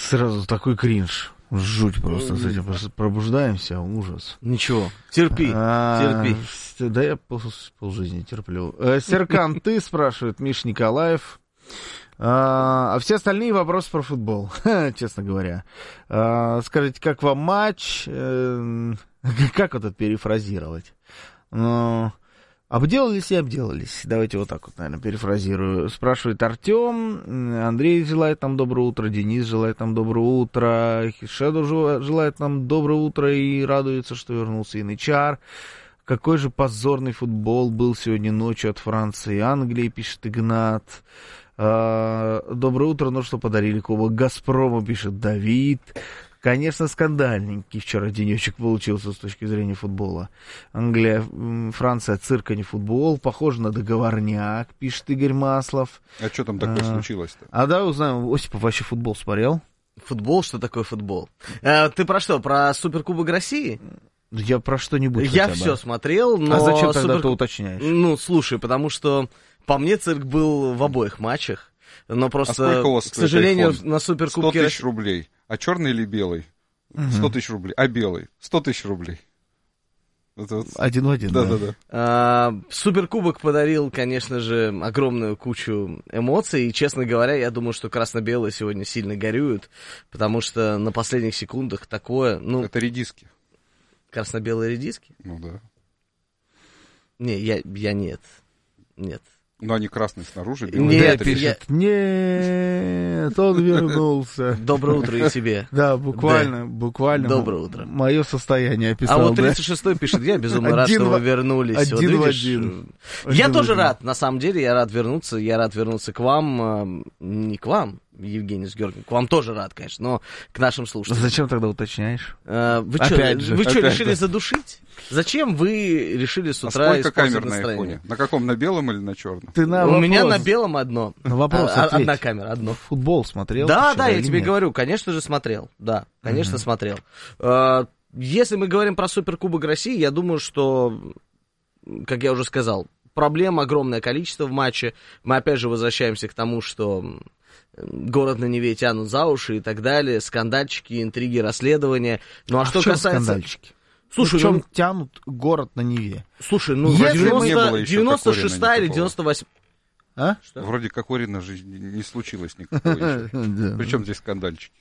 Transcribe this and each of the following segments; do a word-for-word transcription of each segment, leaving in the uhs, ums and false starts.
Сразу такой кринж. Жуть просто с этим. Пробуждаемся, ужас. Ничего, терпи, а, терпи. Да я пол, полжизни терплю. Серкан, ты, спрашивает Миш Николаев. А, а все остальные вопросы про футбол, честно говоря. А, скажите, как вам матч? Как вот это перефразировать? Ну... Обделались и обделались. Давайте вот так вот, наверное, перефразирую. Спрашивает Артем. Андрей желает нам доброе утро. Денис желает нам доброе утро. Хишеду желает нам доброе утро и радуется, что вернулся Янычар. Какой же позорный футбол был сегодня ночью от Франции и Англии, пишет Игнат. Доброе утро, ну что подарили Кубок Газпрому, пишет Давид. Конечно, скандальненький вчера денечек получился с точки зрения футбола. Англия, Франция, цирк, а не футбол. Похоже на договорняк, пишет Игорь Маслов. А что там такое а, случилось-то? А давай узнаем, Осипов вообще футбол смотрел? Футбол? Что такое футбол? А, ты про что, про Суперкубок России? Я про что-нибудь Я хотя бы. все смотрел, но... А зачем тогда Супер... ты уточняешь? Ну, слушай, потому что по мне цирк был в обоих матчах. Но просто, а к сожалению, на Суперкубке... сто тысяч рублей. А черный или белый? сто тысяч рублей. А белый? сто тысяч рублей. Это вот... Один в один, да. да. да, да. А, Суперкубок подарил, конечно же, огромную кучу эмоций. И, честно говоря, я думаю, что красно-белые сегодня сильно горюют, потому что на последних секундах такое... Ну, это редиски. Красно-белые редиски? Ну да. Не, я, я нет. Нет. Но они красные снаружи, белые нет, внутри. Пишет, нет, он вернулся. Доброе утро и тебе. Да, буквально, буквально. Доброе утро. Мое состояние описал. А вот тридцать шестой пишет, я безумно рад, что вы вернулись. Один в один. Я тоже рад, на самом деле, я рад вернуться, я рад вернуться к вам, не к вам, Евгений с Георгием, к вам тоже рад, конечно, но к нашим слушателям. Зачем тогда уточняешь? А, вы что, вы что решили же. задушить? Зачем вы решили с утра а испортить камер настроение? На айфоне? На каком, на белом или на черном? Ты на У вопрос... меня на белом одно. На вопрос а, ответь. Одна камера, одно. Футбол смотрел? Да, да, я тебе нет? говорю, конечно же смотрел. Да, конечно, Mm-hmm. смотрел. А, если мы говорим про Суперкубок России, я думаю, что, как я уже сказал, проблем огромное количество в матче. Мы опять же возвращаемся к тому, что город на Неве тянут за уши и так далее, скандальчики, интриги, расследования. Ну а, а что касается... скандальчики? Слушай, ну, в чем ну... тянут город на Неве? Слушай, ну Если девяносто шестая или девяносто восьмая... А? Что? Вроде как Орина же не случилось никакого еще. Причем здесь скандальчики?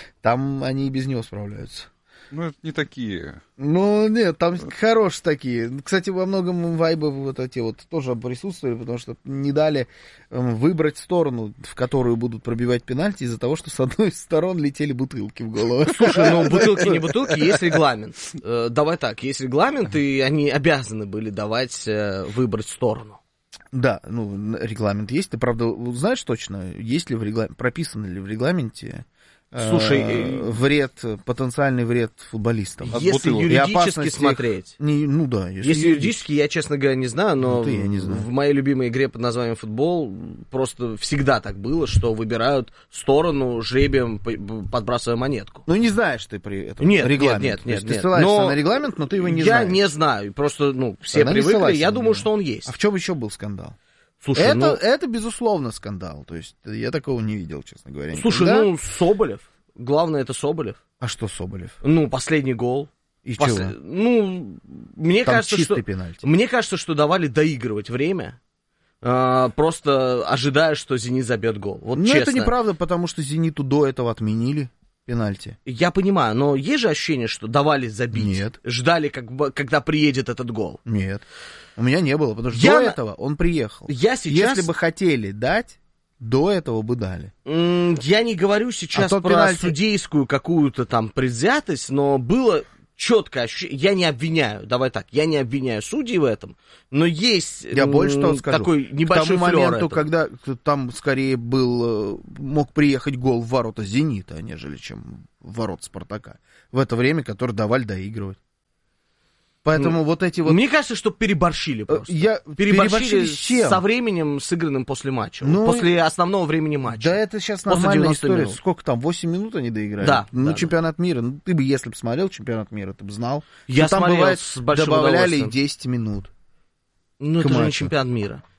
Там они и без него справляются. Ну, это не такие. Ну, нет, там хорошие такие. Кстати, во многом вайбы вот эти вот тоже присутствовали, потому что не дали выбрать сторону, в которую будут пробивать пенальти, из-за того, что с одной из сторон летели бутылки в голову. Слушай, ну, бутылки не бутылки, есть регламент. Э, давай так, есть регламент, и они обязаны были давать э, выбрать сторону. Да, ну, регламент есть. Ты, правда, знаешь точно, есть ли в регламенте, прописано ли в регламенте Слушай, э, вред, потенциальный вред футболистам? Если юридически смотреть. Не, ну да. Если, если юридически, я, честно говоря, не знаю, но ну, ты, я не знаю. В моей любимой игре под названием футбол просто всегда так было, что выбирают сторону жребием, подбрасывая монетку. Ну не знаешь ты при этом нет, регламент. Нет, нет, нет. Ты нет. ссылаешься но на регламент, но ты его не я знаешь. Я не знаю, просто ну, все Тогда привыкли, я думаю, что он есть. А в чем еще был скандал? Слушай, это, ну... это, безусловно, скандал. То есть я такого не видел, честно говоря. Слушай, никогда. ну, Соболев. Главное, это Соболев. А что Соболев? Ну, последний гол. И Пос... чего? Ну, мне Там кажется, чистый что... пенальти. Мне кажется, что давали доигрывать время, а, просто ожидая, что «Зенит» забьет гол. Вот ну, честно. это неправда, потому что «Зениту» до этого отменили пенальти. Я понимаю, но есть же ощущение, что давали забить? Нет. Ждали, как бы, когда приедет этот гол? Нет. У меня не было, потому что Я... до этого он приехал. Я сейчас... Если бы хотели дать... До этого бы дали. Я не говорю сейчас а про пенальти... судейскую какую-то там предвзятость, но было четкое ощущение. Я не обвиняю, давай так, я не обвиняю судей в этом, но есть я м- больше того скажу. Такой небольшой к тому моменту, этого. когда там скорее был, мог приехать гол в ворота «Зенита», нежели чем в ворота «Спартака». В это время, которое давали доигрывать. Поэтому ну, вот эти вот... Мне кажется, что переборщили просто. Я... Переборщили, переборщили с чем? Со временем, сыгранным после матча. Ну, после основного времени матча. Да это сейчас нормальная история. Минут. Сколько там, восемь минут они доиграли? Да. Ну, да, чемпионат да. мира. Ну, ты бы, если бы смотрел чемпионат мира, ты бы знал. Я там, смотрел бывает, с большим добавляли удовольствием. десять минут. Ну, это же не чемпионат мира.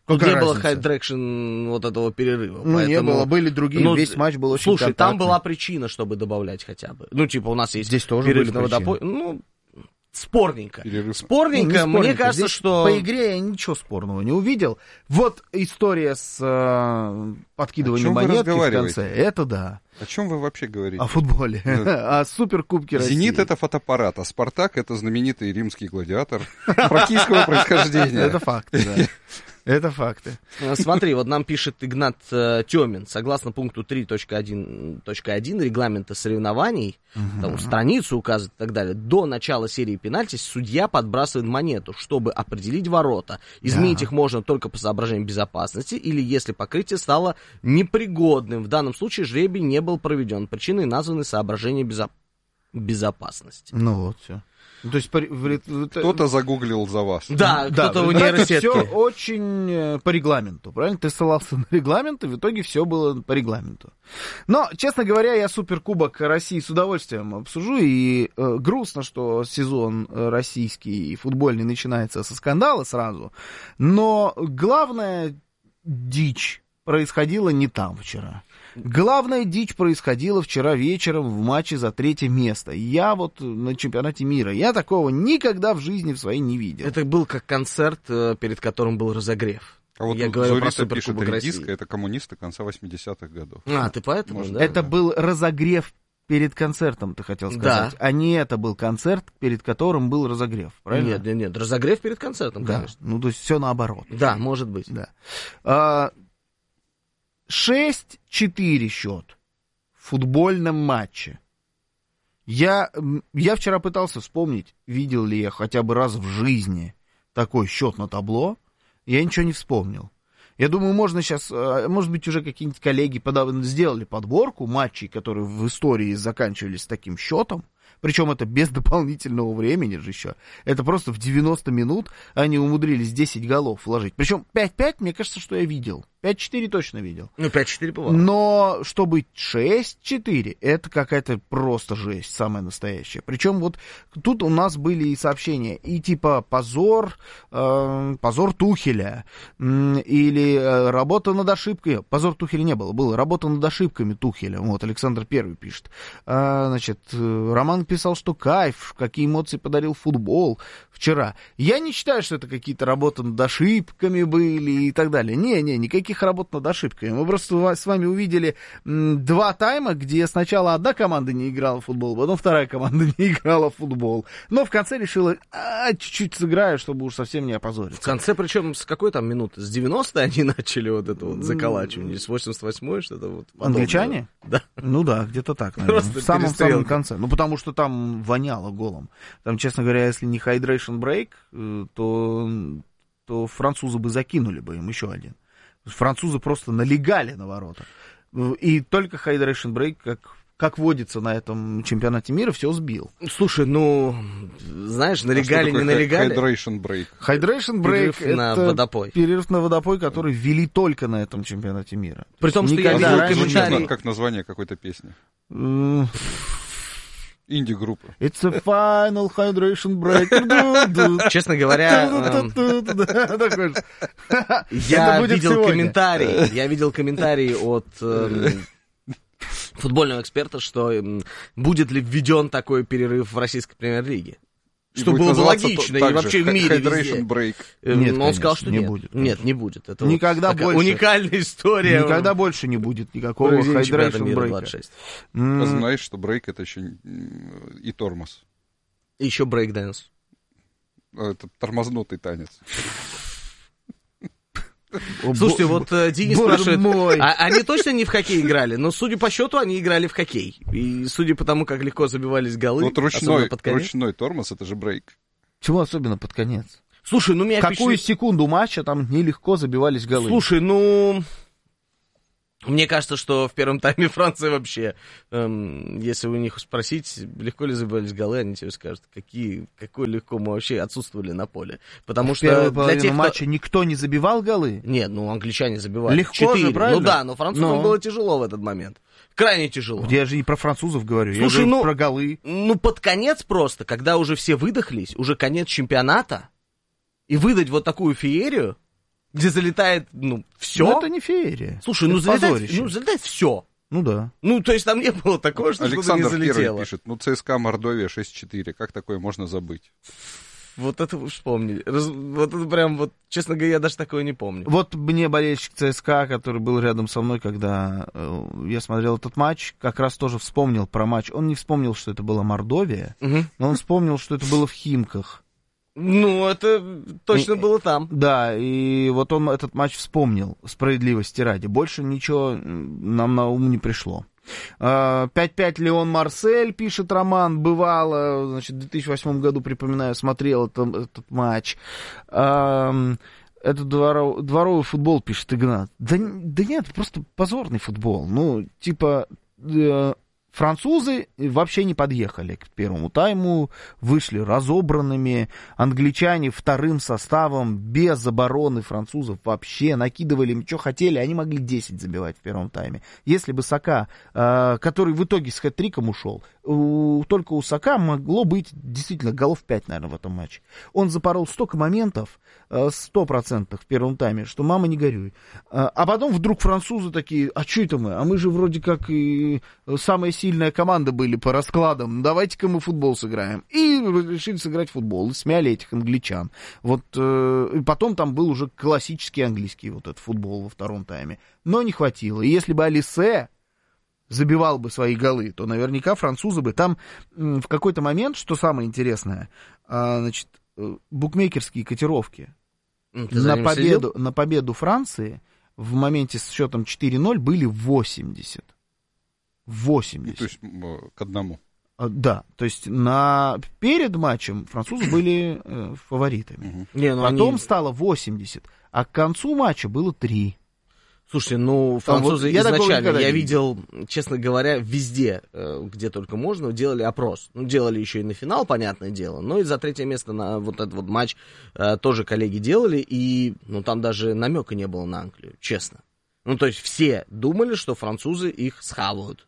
Тут Какая не было разница? хайдрекшн вот этого перерыва. Ну, поэтому... не было, были другие, Ну, весь матч был очень Слушай, контактный. там была причина, чтобы добавлять хотя бы. Ну, типа, у нас есть Здесь тоже перерыв были на водопой. Ну, спорненько. Перерыв. Спорненько, Ну, не мне спорненько. кажется, Здесь что... По игре я ничего спорного не увидел. Вот история с э, подкидыванием О чем вы монетки в разговариваете? конце, это да. О чем вы вообще говорите? О футболе. Да. О суперкубке России. «Зенит» — это фотоаппарат, а «Спартак» — это знаменитый римский гладиатор фракийского происхождения. Это факты, да. Это факты. Смотри, вот нам пишет Игнат э, Тёмин. Согласно пункту три точка один точка один регламента соревнований, там страницу указывает и так далее, до начала серии пенальти судья подбрасывает монету, чтобы определить ворота. Изменить Да. их можно только по соображениям безопасности или если покрытие стало непригодным. В данном случае жребий не был проведен. Причиной названы соображения безо- безопасности. Ну вот, все. То есть, по- в ре- в- Кто-то загуглил за вас. Да, Да, кто-то в у результате нейросетки. все очень э, по регламенту, правильно? Ты ссылался на регламент, и в итоге все было по регламенту. Но, честно говоря, я Суперкубок России с удовольствием обсужу, и э, грустно, что сезон э, российский футбольный начинается со скандала сразу, но главная дичь происходила не там вчера. Главная дичь происходила вчера вечером в матче за третье место. Я вот на чемпионате мира, я такого никогда в жизни в своей не видел. Это был как концерт, э, перед которым был разогрев. А вот Я тут говорю про Зорита пишет, Суперкубок России. редиска — это коммунисты конца восьмидесятых годов. А, ты поэтому, Может, да? Это был разогрев перед концертом, ты хотел сказать. Да. А не это был концерт, перед которым был разогрев, правильно? Нет, нет, нет, разогрев перед концертом, Да. конечно. Ну, то есть все наоборот. Да, может быть. Да. А, шесть четыре счет в футбольном матче. Я, м, я вчера пытался вспомнить, видел ли я хотя бы раз в жизни такой счет на табло. Я ничего не вспомнил. Я думаю, можно сейчас, может быть, уже какие-нибудь коллеги подав... сделали подборку матчей, которые в истории заканчивались таким счетом. Причем это без дополнительного времени же еще. Это просто в девяносто минут они умудрились десять голов вложить. Причем пять пять, мне кажется, что я видел. пять четыре точно видел. Ну, пять четыре бывало. Но чтобы шесть четыре, это какая-то просто жесть, самая настоящая. Причем вот тут у нас были и сообщения, и типа позор, э, позор Тухеля, м, или э, работа над ошибкой. Позор Тухеля не было, было работа над ошибками Тухеля. Вот, Александр Первый пишет. А, значит, э, Роман писал, что кайф, какие эмоции подарил футбол вчера. Я не считаю, что это какие-то работы над ошибками были и так далее. Не-не, никаких работ над ошибками. Мы просто с вами увидели м, два тайма, где сначала одна команда не играла в футбол, потом вторая команда не играла в футбол. Но в конце решила, а, чуть-чуть сыграю, чтобы уж совсем не опозориться. В конце, причем, с какой там минуты? С девяностой они начали вот это вот заколачивание? С восемьдесят восьмой что-то вот подобное? Англичане? Да. Ну да, где-то так, наверное. Просто В самом-самом перестрелка. конце. Ну, потому что там воняло голом. Там, честно говоря, если не hydration break, э, то, то французы бы закинули бы им еще один. Французы просто налегали на ворота. И только hydration break, как, как водится на этом чемпионате мира, все сбил. Слушай, ну, знаешь, А налегали, что не такое налегали. hydration break? Hydration break Перерыв на это водопой. перерыв на водопой, который ввели только на этом чемпионате мира. При том, что я Никогда видел раньше не комментарий. было. Как название какой-то песни. М, Инди-группа. It's a final hydration break. Ду-ду. Честно говоря, эм, Да, такой же. я Это будет видел сегодня. комментарий, я видел комментарий от эм, футбольного эксперта, что эм, будет ли введен такой перерыв в российской премьер-лиге. И Что будет было бы называться логично, то- и так вообще же, в мире hydration везде. break. Эм, Нет, но он сказал, конечно, что не нет. будет, Нет, не будет. Это Никогда вот такая больше. уникальная история. Никогда больше не будет никакого проведения чемпионата hydration мира break. двадцать шесть. А знаешь, что брейк — это еще и тормоз. И еще брейкдэнс. Это тормознутый танец. Слушайте, вот э, Денис Боже спрашивает, мой. а они точно не в хоккей играли? Но, судя по счету, они играли в хоккей. И судя по тому, как легко забивались голы, Вот особенно ручной, под конец. ручной тормоз — это же брейк. Чего особенно под конец? Слушай, ну меня Какую впечатлит- секунду матча там нелегко забивались голы? Слушай, ну... Мне кажется, что в первом тайме Франция вообще, эм, если у них спросить, легко ли забивались голы, они тебе скажут, какие, какой легко мы вообще отсутствовали на поле. Потому в что первую для половину тех, кто... матча никто не забивал голы? Нет, ну англичане забивали. Легко же, Четыре. правильно? Ну да, но французам Но. было тяжело в этот момент. Крайне тяжело. Я же не про французов говорю, Слушай, я говорю ну- про голы. Ну, под конец просто, когда уже все выдохлись, уже конец чемпионата, и выдать вот такую феерию, где залетает, ну, все. Ну, это не феерия. Слушай, ну это залетает, позорище. ну залетает все. Ну да. Ну, то есть там не было такого, что Александр что-то не залетело. Первый пишет, ну, ЦСКА Мордовия шесть четыре, как такое можно забыть? Вот это вы вспомнили. Раз, вот это прям, вот, честно говоря, я даже такое не помню. Вот мне болельщик ЦСКА, который был рядом со мной, когда э, я смотрел этот матч, как раз тоже вспомнил про матч. Он не вспомнил, что это была Мордовия, Угу. но он вспомнил, что это было в Химках. Ну, это точно И- было там. Да, и вот он этот матч вспомнил, справедливости ради. Больше ничего м, нам на ум не пришло. А, пять пять Леон Марсель, пишет Роман, бывало, значит, в две тысячи восьмом году, припоминаю, смотрел это- этот матч. А, это дворов- дворовый футбол, пишет Игнат. Да, н- да нет, просто позорный футбол. Ну, типа, э, французы вообще не подъехали к первому тайму, вышли разобранными. Англичане вторым составом, без обороны французов вообще накидывали им, что хотели. Они могли десять забивать в первом тайме. Если бы Сака, э, который в итоге с хэт-триком ушел, у- только у Сака могло быть действительно голов пять, наверное, в этом матче. Он запорол столько моментов, э, сто процентов в первом тайме, что мама не горюй. А а потом вдруг французы такие, а что это мы? А мы же вроде как и самая сильная команда были по раскладам. Давайте-ка мы в футбол сыграем. И решили сыграть в футбол. И смяли этих англичан. Вот э, и потом там был уже классический английский вот этот футбол во втором тайме. Но не хватило. И если бы Алисе забивал бы свои голы, то наверняка французы бы там м, в какой-то момент, что самое интересное, а, значит, э, букмекерские котировки Ну, ты за на ним победу, на победу Франции в моменте с счетом четыре ноль были восемьдесят. Ну, восемьдесят. то есть м, к одному. А, Да, то есть на... перед матчем французы были э, фаворитами. Мгм. следил? Не, ну Потом они... стало восемьдесят, а к концу матча было три. Слушайте, ну, Там французы вот я такого изначально, никогда я не видел, честно говоря, везде, э, где только можно, делали опрос. Ну, делали еще и на финал, понятное дело, но и за третье место на вот этот вот матч э, тоже коллеги делали, и, ну, там даже намека не было на Англию, честно. Ну, то есть все думали, что французы их схавают.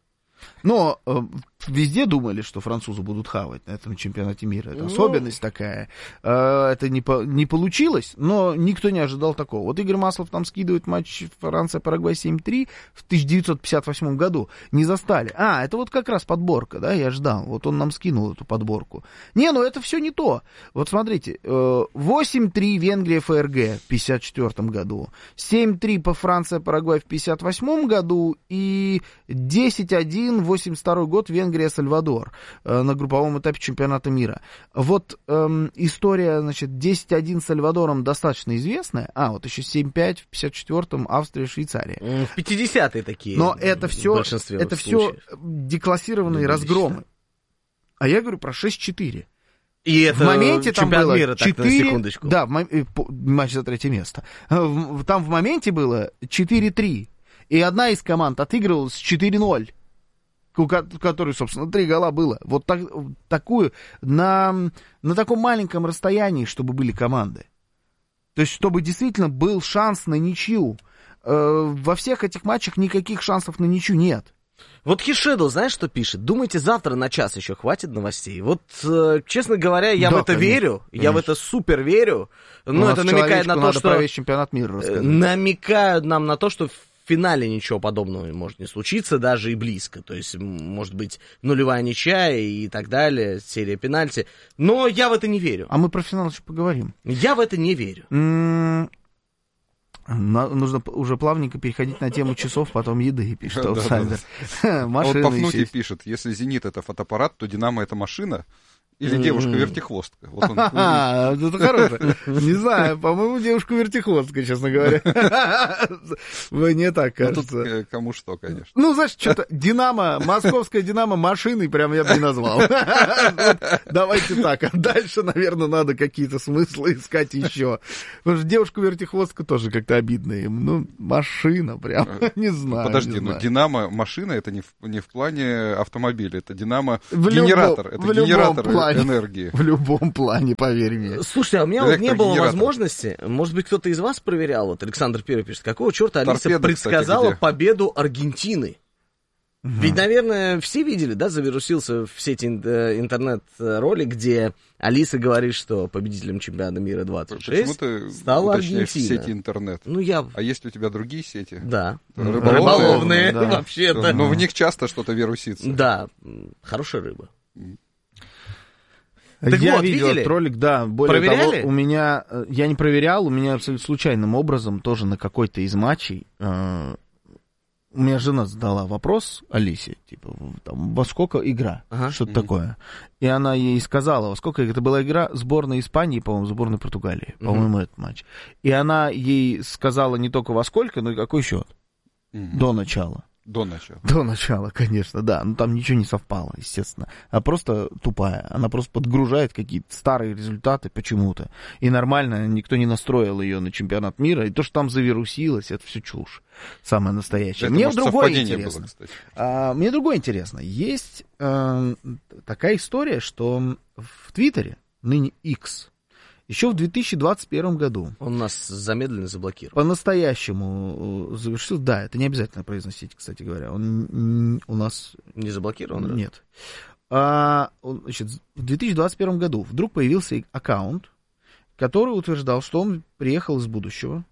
Но э, везде думали, что французы будут хавать на этом чемпионате мира. Это Ну. особенность такая. Э, это не, по- не получилось, но никто не ожидал такого. Вот Игорь Маслов там скидывает матч Франция-Парагвай семь три в тысяча девятьсот пятьдесят восьмом году. Не застали. А, это вот как раз подборка, да, я ждал. Вот он нам скинул эту подборку. Не, ну это все не то. Вот смотрите, э, восемь три Венгрия ФРГ в пятьдесят четвёртом году, семь три по Франция-Парагвай в пятьдесят восьмом году и десять один восемьдесят второй год Венгрия-Сальвадор э, на групповом этапе чемпионата мира. Вот эм, история, значит, десять один с Сальвадором достаточно известная. А, вот еще семь пять в пятьдесят четвёртом Австрия-Швейцария. М, В пятидесятые такие. Но в это все, большинстве это все случаев. деклассированные Любили разгромы. считать. А я говорю про шесть четыре. И это В моменте там чемпионат было мира, так, на четыре, секундочку. да, в мо- э, по- матч за третье место. Э, в- Там в моменте было четыре три. И одна из команд отыгрывалась четыре ноль. У ко- у которой, собственно, три гола было. Вот так, такую, на, на таком маленьком расстоянии, чтобы были команды. То есть, чтобы действительно был шанс на ничью. Э, во всех этих матчах никаких шансов на ничью нет. Вот Хишеду, знаешь, что пишет? Думаете, завтра на час еще хватит новостей? Вот, э, честно говоря, я Да, в это конечно, верю. Я конечно. в это супер верю. У Но нас это намекает на человечку то, надо что... про весь чемпионат мира э, рассказать. намекают нам на то, что в финале ничего подобного может не случиться, даже и близко. То есть, м, может быть, нулевая ничья и так далее, серия пенальти. Но я в это не верю. А мы про финал еще поговорим. Я в это не верю. М, на- нужно п- уже плавненько переходить на тему часов, потом еды, пишет Да, да, аутсайдер. А вот Машины Пафнутий еще. пишет, если «Зенит» — это фотоаппарат, то «Динамо» — это машина или М. девушка-вертихвостка. Вот он, А, это хорошее. Не знаю, по-моему, девушка вертихвостка, честно говоря. Вы не так, ну, тут кажется. э, кому что, конечно. Ну, знаешь, что-то Динамо, московская Динамо машиной прям я бы не назвал. Вот давайте так, а дальше, наверное, надо какие-то смыслы искать еще. Потому что девушка-вертихвостка тоже как-то обидно им. Ну, машина прям, не знаю. Подожди, не ну знаю. «Динамо» машина — это не в, не в плане автомобиля, это «Динамо» В любом- генератор, это в любом генератор плане. энергии. В любом плане, поверь мне. Слушайте, а у меня вот не было Электрогенератор. возможности, может быть, кто-то из вас проверял, вот Александр Первый пишет, какого черта Алиса Торпеда, предсказала кстати, где? победу Аргентины? Ведь, наверное, все видели, да, завирусился в сети интернет-ролик, где Алиса говорит, что победителем чемпионата мира двадцать шесть стала Аргентина. В сети интернет. Ну, я... А есть у тебя другие сети? Да. Рыболовные, Рыболовные, да. Вообще-то. Но в них часто что-то вирусится. Да, хорошая рыба. Так я вот, видел видели? этот ролик, да. Более Проверяли? того, у меня, я не проверял, у меня абсолютно случайным образом тоже на какой-то из матчей, э, у меня жена задала вопрос Алисе, типа, там, во сколько игра, Ага. что-то Мгм. такое. И она ей сказала, во сколько это была игра сборной Испании, по-моему, сборной Португалии, Мгм. по-моему, этот матч. И она ей сказала не только во сколько, но и какой счет Мгм. до начала. До начала. До начала, конечно, да. Ну, там ничего не совпало, естественно. А просто тупая. Она просто подгружает какие-то старые результаты почему-то. И нормально, никто не настроил ее на чемпионат мира. И то, что там завирусилось, это все чушь. Самое настоящее. Это, Мне может, другое совпадение интересно. было, кстати. А, мне другое интересно. Есть э, такая история, что в Твиттере, ныне X, еще в две тысячи двадцать первом году Он нас замедленно заблокировал. по-настоящему э, завершил... Да, это не обязательно произносить, кстати говоря. Он н- у нас... Не заблокирован? разве? Нет. А, он, значит, в две тысячи двадцать первом году вдруг появился аккаунт, который утверждал, что он приехал из будущего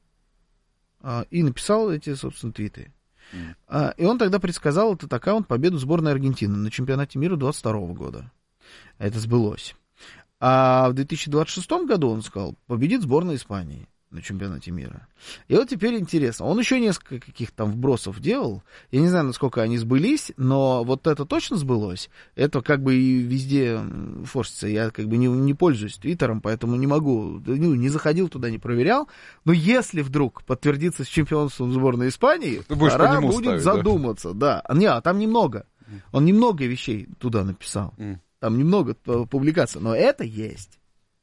а, и написал эти, собственно, твиты. Mm. А, и он тогда предсказал этот аккаунт победу сборной Аргентины на чемпионате мира двадцать второго года. Это сбылось. А в две тысячи двадцать шестом году он сказал, победит сборная Испании на чемпионате мира. И вот теперь интересно, он еще несколько каких-то там вбросов делал, я не знаю, насколько они сбылись, но вот это точно сбылось, это как бы и везде форсится, я как бы не, не пользуюсь Твиттером, поэтому не могу, ну, не заходил туда, не проверял, но если вдруг подтвердится с чемпионством сборной Испании, Ты будешь пора по нему будет ставить, да? задуматься, да. Не, а там немного, он немного вещей туда написал. М. Там немного публикаций, но это есть.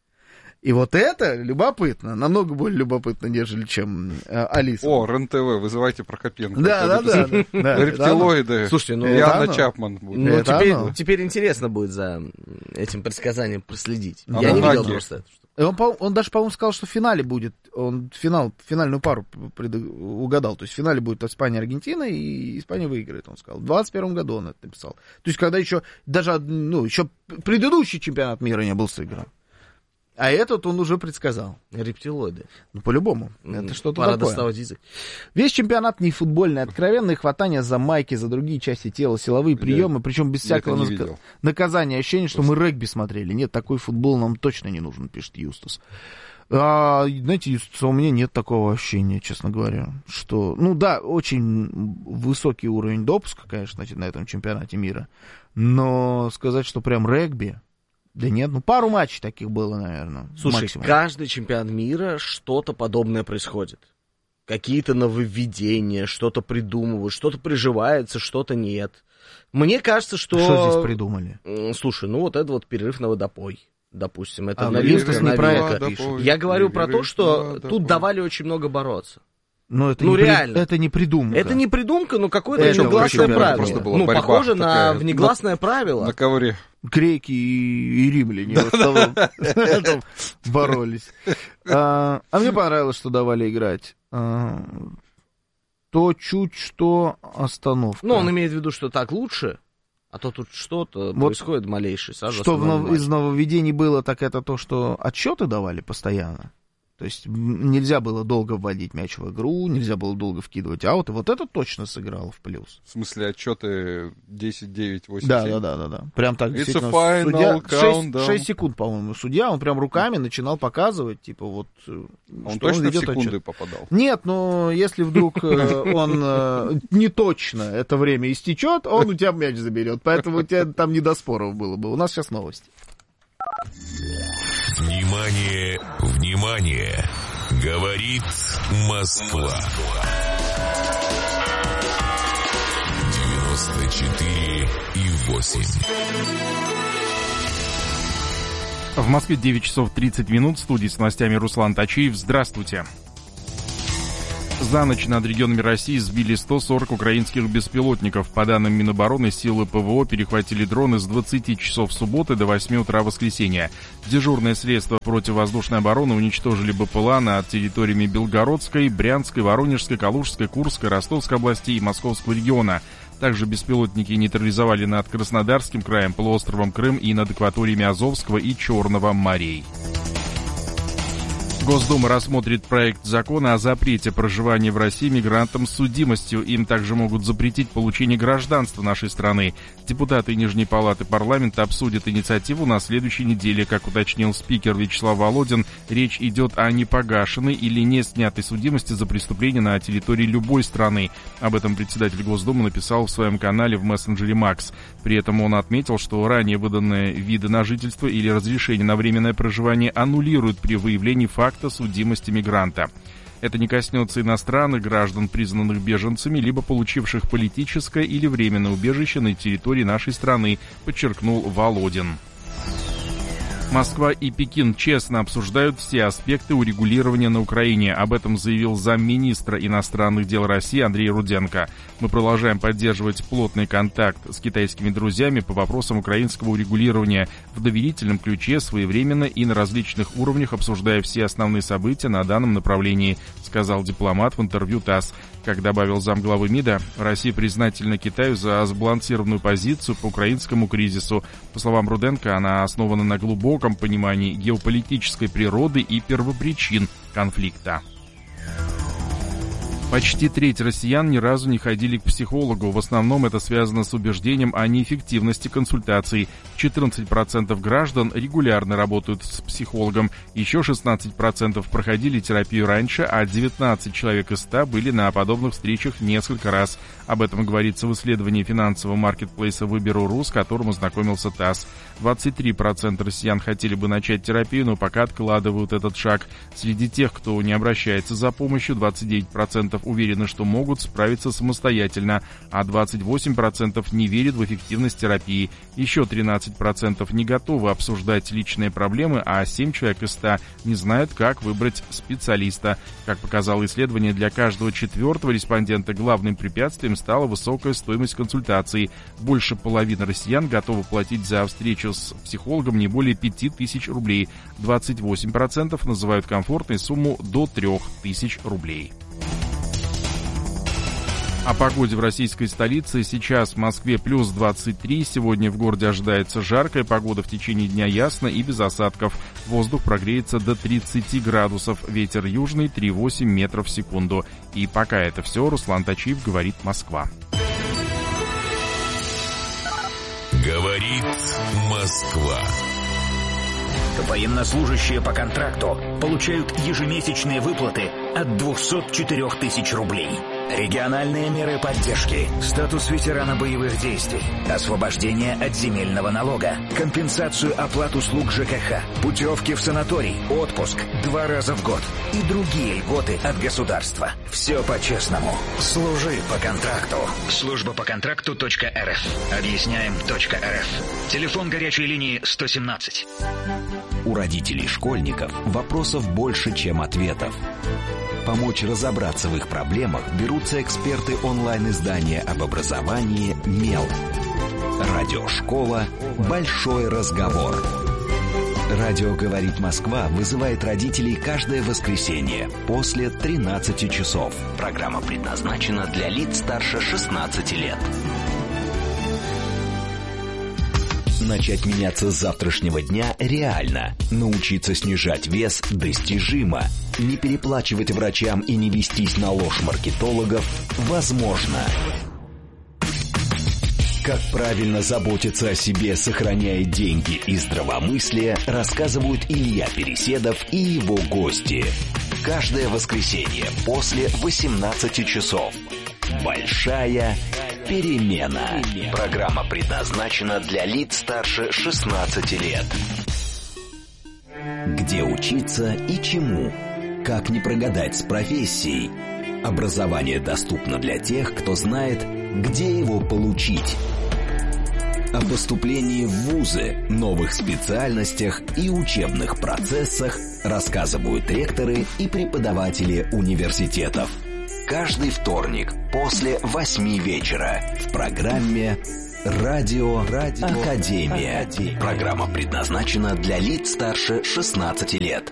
И вот это любопытно, намного более любопытно, нежели чем э, Алиса. О, РЕН-ТВ, вызывайте Прокопенко. Да, да, да, да, да. Рептилоиды. Слушайте, ну, И это Анна оно. Чапман будет. Ну, Это теперь, оно. теперь интересно будет за этим предсказанием проследить. А Я не на видел ноге? просто это. И он, по- он даже, по-моему, сказал, что в финале будет, он финал, финальную пару пред- угадал. То есть в финале будет Испания-Аргентина, и Испания выиграет, он сказал. В двадцать первом году он это написал. То есть когда еще, даже, ну, еще предыдущий чемпионат мира не был сыгран. А этот он уже предсказал. Рептилоиды. Ну, по-любому. Это что-то Пора такое. доставать язык. Весь чемпионат не футбольный, откровенное хватание за майки, за другие части тела, силовые приемы, причем без я всякого это не нака- видел. наказания. Ощущение, что мы регби смотрели. Нет, такой футбол нам точно не нужен, пишет Юстас. А, знаете, Юстас, у меня нет такого ощущения, честно говоря, что... Ну да, очень высокий уровень допуска, конечно, на этом чемпионате мира, но сказать, что прям регби... Да нет, ну пару матчей таких было, наверное. Слушай, максимум. каждый чемпионат мира что-то подобное происходит. Какие-то нововведения, что-то придумывают, что-то приживается, что-то нет. Мне кажется, что... Что здесь придумали? М, Слушай, ну вот это вот перерыв на водопой, допустим. Это А, новинка, Юстас не про новинка. это пишет. Я говорю про то, Перерыв что на тут водопой. давали очень много бороться. Ну, это, Ну, не, при- реально. это не придумка. Это не придумка, но какое-то Это внегласное очень правило. просто была Ну, борьба похоже на такая. внегласное правило. На ковре. Греки и, и римляне в основном там боролись. А а мне понравилось, что давали играть. А, То чуть что остановка. Ну, он имеет в виду, что так лучше, а то тут что-то Вот происходит малейшее. Сразу Что в остановим нов- матч. из нововведений было, так это то, что отчеты давали постоянно. То есть м, нельзя было долго вводить мяч в игру, нельзя было долго вкидывать ауты. Вот это точно сыграло в плюс. В смысле, отчеты десять, девять, восемь, Да, семь. да, да, да, да. Прям так It's действительно. a final Судья countdown. шесть секунд, по-моему, судья, он прям руками начинал показывать, типа вот. э, Он что точно в ведет секунды отчет. попадал? Нет, но если вдруг э, он э, не точно это время истечет, он у тебя мяч заберет. Поэтому у тебя там не до споров было бы. У нас сейчас новости. Внимание, внимание! Говорит Москва. девяносто четыре и восемь. В Москве девять часов тридцать минут. В студии с новостями Руслан Тачиев. Здравствуйте. За ночь над регионами России сбили сто сорок украинских беспилотников. По данным Минобороны, силы ПВО перехватили дроны с двадцати часов субботы до восьми утра воскресенья. Дежурные средства противовоздушной обороны уничтожили БПЛА над территориями Белгородской, Брянской, Воронежской, Калужской, Курской, Ростовской областей и Московского региона. Также беспилотники нейтрализовали над Краснодарским краем, полуостровом Крым и над акваториями Азовского и Черного морей. Госдума рассмотрит проект закона о запрете проживания в России мигрантам с судимостью. Им также могут запретить получение гражданства нашей страны. Депутаты Нижней палаты парламента обсудят инициативу на следующей неделе. Как уточнил спикер Вячеслав Володин, речь идет о непогашенной или не снятой судимости за преступление на территории любой страны. Об этом председатель Госдумы написал в своем канале в мессенджере Макс. При этом он отметил, что ранее выданные виды на жительство или разрешение на временное проживание аннулируют при выявлении факта судимости мигранта. Это не коснется иностранных граждан, признанных беженцами, либо получивших политическое или временное убежище на территории нашей страны, подчеркнул Володин. Москва и Пекин честно обсуждают все аспекты урегулирования на Украине. Об этом заявил замминистра иностранных дел России Андрей Руденко. Мы продолжаем поддерживать плотный контакт с китайскими друзьями по вопросам украинского урегулирования в доверительном ключе, своевременно и на различных уровнях, обсуждая все основные события на данном направлении, сказал дипломат в интервью ТАСС. Как добавил замглавы МИДа, Россия признательна Китаю за сбалансированную позицию по украинскому кризису. По словам Руденко, она основана на глубоком понимании геополитической природы и первопричин конфликта. Почти треть россиян ни разу не ходили к психологу. В основном это связано с убеждением о неэффективности консультаций. четырнадцать процентов граждан регулярно работают с психологом. Еще шестнадцать процентов проходили терапию раньше, а девятнадцать человек из ста были на подобных встречах несколько раз. Об этом говорится в исследовании финансового маркетплейса «Выберу.ру», с которым ознакомился ТАСС. двадцать три процента россиян хотели бы начать терапию, но пока откладывают этот шаг. Среди тех, кто не обращается за помощью, двадцать девять процентов уверены, что могут справиться самостоятельно, а двадцать восемь процентов не верят в эффективность терапии. Еще тринадцать процентов не готовы обсуждать личные проблемы, а семь человек из ста не знают, как выбрать специалиста. Как показало исследование, для каждого четвертого респондента главным препятствием стала высокая стоимость консультации. Больше половины россиян готовы платить за встречу с психологом не более пяти тысяч рублей. двадцать восемь процентов называют комфортной сумму до трёх тысяч рублей. О погоде в российской столице. Сейчас в Москве плюс двадцать три. Сегодня в городе ожидается жаркая погода, в течение дня ясно и без осадков. Воздух прогреется до тридцати градусов. Ветер южный три целых восемь десятых метров в секунду. И пока это все. Руслан Тачиев, говорит Москва. Говорит Москва. Военнослужащие по контракту получают ежемесячные выплаты от двухсот четырёх тысяч рублей. Региональные меры поддержки, статус ветерана боевых действий, освобождение от земельного налога, компенсацию оплат услуг ЖКХ, путевки в санаторий, отпуск два раза в год и другие льготы от государства. Все по-честному. Служи по контракту. Служба по контракту точка эр эф. Объясняем точка эр эф. Телефон горячей линии сто семнадцать. У родителей школьников вопросов больше, чем ответов. Помочь разобраться в их проблемах берутся эксперты онлайн-издания об образовании «Мел». Радиошкола «Большой разговор». Радио «Говорит Москва» вызывает родителей каждое воскресенье после тринадцати часов. Программа предназначена для лиц старше шестнадцати лет. Начать меняться с завтрашнего дня реально. Научиться снижать вес достижимо. Не переплачивать врачам и не вестись на ложь маркетологов возможно. Как правильно заботиться о себе, сохраняя деньги и здравомыслие, рассказывают Илья Переседов и его гости. Каждое воскресенье после восемнадцати часов. Большая перемена. Программа предназначена для лиц старше шестнадцати лет. Где учиться и чему? Как не прогадать с профессией? Образование доступно для тех, кто знает, где его получить. О поступлении в вузы, новых специальностях и учебных процессах рассказывают ректоры и преподаватели университетов. Каждый вторник после восьми вечера в программе «Радио, Радио Академия». Академия. Программа предназначена для лиц старше шестнадцати лет.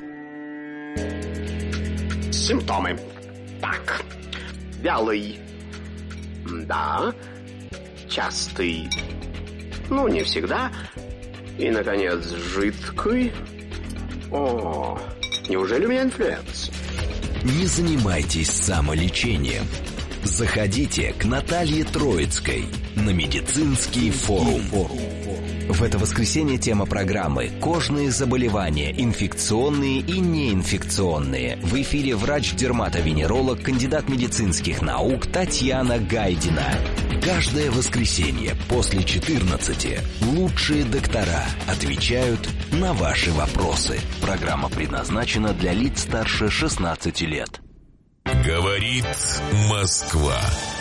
Симптомы. Так, вялый. Да. частый. Ну, не всегда. И, наконец, жидкий. О, неужели у меня инфлюенс? Не занимайтесь самолечением. Заходите к Наталье Троицкой на медицинский форум. В это воскресенье тема программы «Кожные заболевания, инфекционные и неинфекционные». В эфире врач-дерматовенеролог, кандидат медицинских наук Татьяна Гайдина. Каждое воскресенье после четырнадцати лучшие доктора отвечают на ваши вопросы. Программа предназначена для лиц старше шестнадцати лет. Говорит Москва.